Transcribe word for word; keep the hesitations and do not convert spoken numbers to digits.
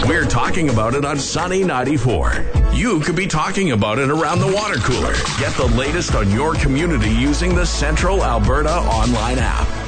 We're talking about it on Sunny ninety-four. You could be talking about it around the water cooler. Get the latest on your community using the Central Alberta online app.